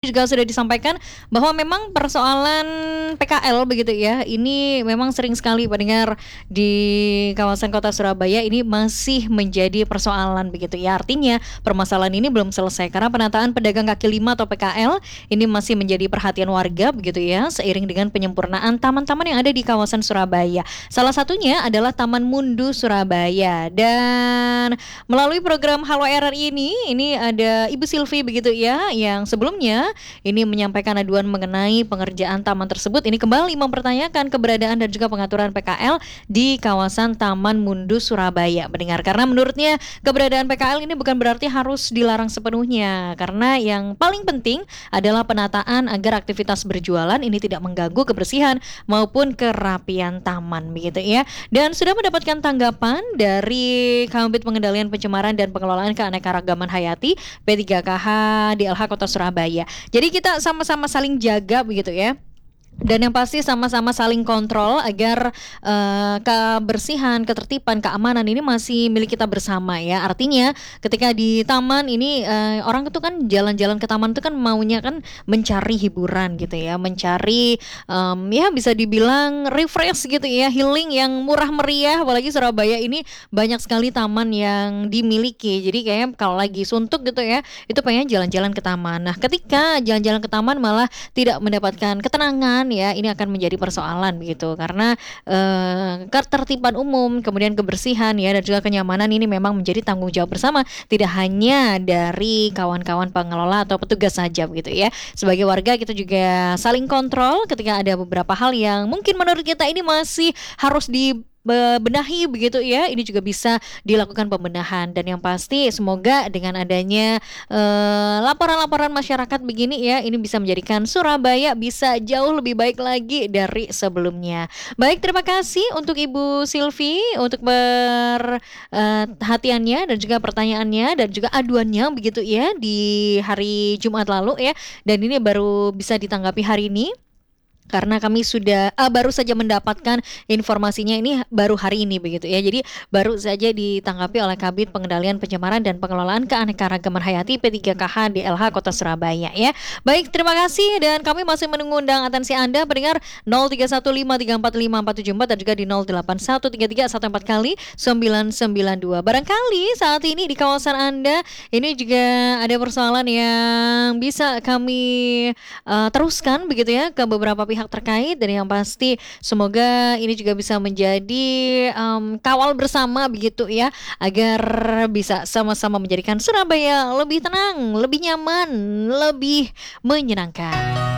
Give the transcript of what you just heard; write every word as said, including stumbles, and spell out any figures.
juga sudah disampaikan bahwa memang persoalan P K L begitu ya, ini memang sering sekali pendengar di kawasan kota Surabaya ini masih menjadi persoalan begitu ya. Artinya permasalahan ini belum selesai karena penataan pedagang kaki lima atau P K L ini masih menjadi perhatian warga begitu ya, seiring dengan penyempurnaan taman-taman yang ada di kawasan Surabaya. Salah satunya adalah Taman Mundu Surabaya. Dan melalui program Halo R R I ini, ini ada Ibu Silvi begitu ya, yang sebelumnya ini menyampaikan aduan mengenai pengerjaan taman tersebut. Ini kembali mempertanyakan keberadaan dan juga pengaturan P K L di kawasan Taman Mundu Surabaya. Mendengar, karena menurutnya keberadaan P K L ini bukan berarti harus dilarang sepenuhnya, karena yang paling penting adalah penataan agar aktivitas berjualan ini tidak mengganggu kebersihan maupun kerapian taman begitu ya. Dan sudah mendapatkan tanggapan dari Kabid Pengendalian Pencemaran dan Pengelolaan Keanekaragaman Hayati P tiga K H D L H Kota Surabaya. Jadi kita sama-sama saling jaga begitu ya. Dan yang pasti sama-sama saling kontrol agar uh, kebersihan, ketertiban, keamanan ini masih milik kita bersama ya. Artinya ketika di taman ini uh, orang itu kan jalan-jalan ke taman itu kan maunya kan mencari hiburan gitu ya, mencari um, ya bisa dibilang refresh gitu ya, healing yang murah meriah. Apalagi Surabaya ini banyak sekali taman yang dimiliki. Jadi kayaknya kalau lagi suntuk gitu ya, itu pengen jalan-jalan ke taman. Nah, ketika jalan-jalan ke taman malah tidak mendapatkan ketenangan ya, ini akan menjadi persoalan begitu karena uh, ketertiban umum, kemudian kebersihan ya dan juga kenyamanan ini memang menjadi tanggung jawab bersama, tidak hanya dari kawan-kawan pengelola atau petugas saja begitu ya. Sebagai warga kita juga saling kontrol ketika ada beberapa hal yang mungkin menurut kita ini masih harus di benahi begitu ya, ini juga bisa dilakukan pembenahan. Dan yang pasti semoga dengan adanya uh, laporan-laporan masyarakat begini ya, ini bisa menjadikan Surabaya bisa jauh lebih baik lagi dari sebelumnya. Baik, terima kasih untuk Ibu Silvi untuk perhatiannya uh, dan juga pertanyaannya dan juga aduannya begitu ya di hari Jumat lalu ya, dan ini baru bisa ditanggapi hari ini karena kami sudah uh, baru saja mendapatkan informasinya ini baru hari ini begitu ya. Jadi baru saja ditanggapi oleh Kabid Pengendalian Pencemaran dan Pengelolaan Keanekaragaman Hayati P tiga K H D L H Kota Surabaya ya. Baik, terima kasih dan kami masih menunggu undang atensi Anda pendengar nol tiga satu lima tiga empat lima empat tujuh empat dan juga di nol delapan satu tiga tiga satu empat kali sembilan sembilan dua. Barangkali saat ini di kawasan Anda ini juga ada persoalan yang bisa kami uh, teruskan begitu ya ke beberapa pihak terkait, dan yang pasti semoga ini juga bisa menjadi um, kawal bersama begitu ya, agar bisa sama-sama menjadikan Surabaya lebih tenang, lebih nyaman, lebih menyenangkan.